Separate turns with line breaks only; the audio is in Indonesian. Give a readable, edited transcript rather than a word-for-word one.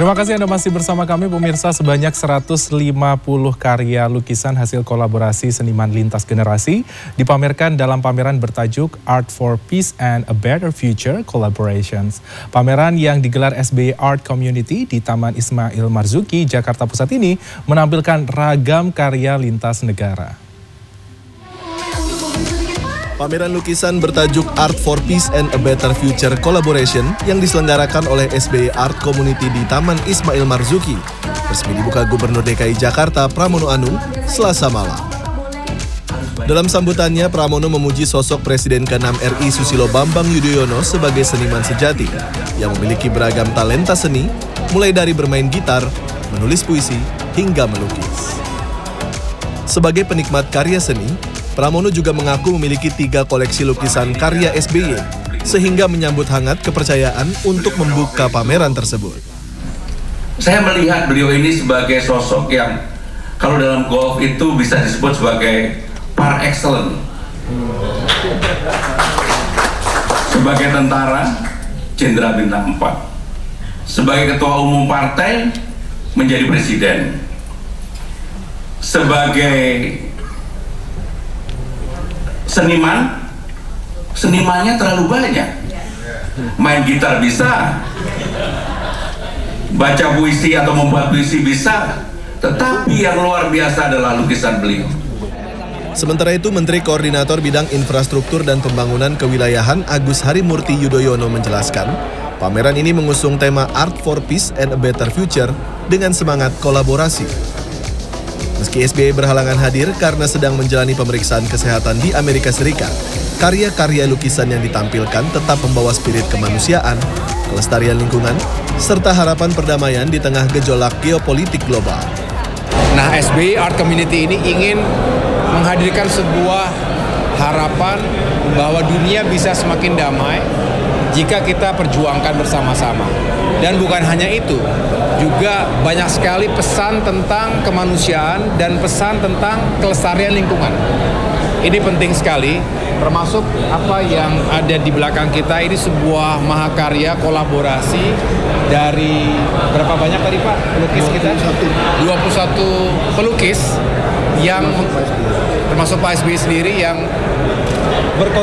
Terima kasih Anda masih bersama kami pemirsa. Sebanyak 150 karya lukisan hasil kolaborasi seniman lintas generasi dipamerkan dalam pameran bertajuk Art for Peace and a Better Future Collaborations. Pameran yang digelar SBY Art Community di Taman Ismail Marzuki, Jakarta Pusat ini menampilkan ragam karya lintas negara.
Pameran lukisan bertajuk Art for Peace and a Better Future Collaboration yang diselenggarakan oleh SBY Art Community di Taman Ismail Marzuki resmi dibuka Gubernur DKI Jakarta Pramono Anung Selasa malam. Dalam sambutannya, Pramono memuji sosok Presiden ke-6 RI Susilo Bambang Yudhoyono sebagai seniman sejati yang memiliki beragam talenta seni, mulai dari bermain gitar, menulis puisi, hingga melukis. Sebagai penikmat karya seni, Pramono juga mengaku memiliki 3 koleksi lukisan karya SBY, sehingga menyambut hangat kepercayaan untuk membuka pameran tersebut.
Saya melihat beliau ini sebagai sosok yang kalau dalam golf itu bisa disebut sebagai par excellence. Sebagai tentara, Jenderal Bintang 4. Sebagai ketua umum partai, menjadi presiden. Sebagai senimannya terlalu banyak. Main gitar bisa, baca puisi atau membuat puisi bisa, tetapi yang luar biasa adalah lukisan beliau.
Sementara itu, Menteri Koordinator Bidang Infrastruktur dan Pembangunan Kewilayahan Agus Harimurti Yudhoyono menjelaskan, pameran ini mengusung tema Art for Peace and a Better Future dengan semangat kolaborasi. Meski SBY berhalangan hadir karena sedang menjalani pemeriksaan kesehatan di Amerika Serikat, karya-karya lukisan yang ditampilkan tetap membawa spirit kemanusiaan, kelestarian lingkungan, serta harapan perdamaian di tengah gejolak geopolitik global.
Nah, SBY Art Community ini ingin menghadirkan sebuah harapan bahwa dunia bisa semakin damai jika kita perjuangkan bersama-sama. Dan bukan hanya itu, juga banyak sekali pesan tentang kemanusiaan dan pesan tentang kelestarian lingkungan. Ini penting sekali, termasuk apa yang ada di belakang kita. Ini sebuah mahakarya kolaborasi dari berapa banyak tadi Pak pelukis kita? 21 pelukis yang termasuk Pak SBY sendiri yang